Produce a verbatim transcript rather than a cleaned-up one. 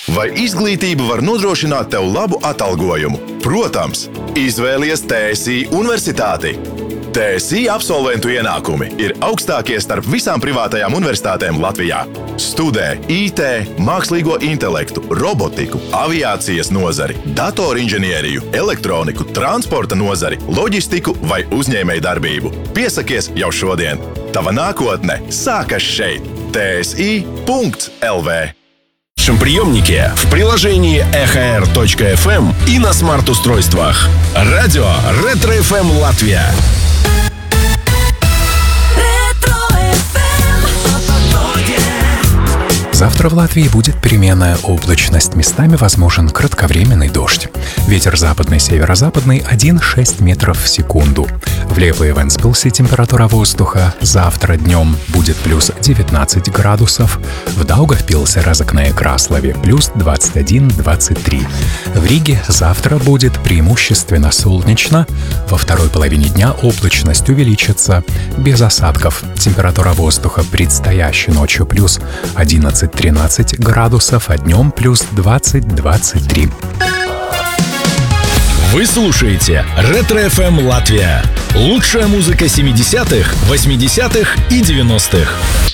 Vai izglītība var nodrošināt tev labu atalgojumu? Protams, izvēlies T S I universitāti. T S I absolventu ienākumi ir augstākie starp visām privātajām universitātēm Latvijā. Studē I T, mākslīgo intelektu, robotiku, aviācijas nozari, datorinženieriju, elektroniku, transporta nozari, loģistiku vai uzņēmējdarbību. Piesakies jau šodien! Tava nākotne sākas šeit! T S I punkts L V В нашем приемнике, в приложении эхо эр точка эф эм и на смарт-устройствах. Радио Ретро эф эм Латвия. Завтра в Латвии будет переменная облачность. Местами возможен кратковременный дождь. Ветер западный, северо-западный один целых шесть десятых метров в секунду. В Лепо и Вентспилсе температура воздуха завтра днем будет плюс девятнадцать градусов. В Даугавпилсе, Разокне и Краслове плюс двадцать один - двадцать три. В Риге завтра будет преимущественно солнечно. Во второй половине дня облачность увеличится без осадков. Температура воздуха предстоящей ночью плюс одиннадцать - тринадцать градусов, а днем плюс двадцать - двадцать три. Вы слушаете Ретро эф эм Латвия. Лучшая музыка семидесятых, восьмидесятых и девяностых.